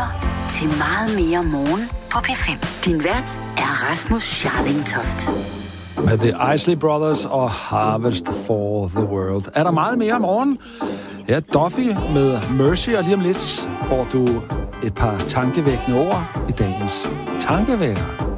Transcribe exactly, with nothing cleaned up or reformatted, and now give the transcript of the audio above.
lytter til Meget mere morgen på P fem. Din vært er Rasmus Scharlingtoft. Med The Isley Brothers og Harvest for the World. Er der meget mere om morgenen? Ja, Duffy med Mercy, og lige om lidt får du et par tankevækkende ord i dagens tankevækker.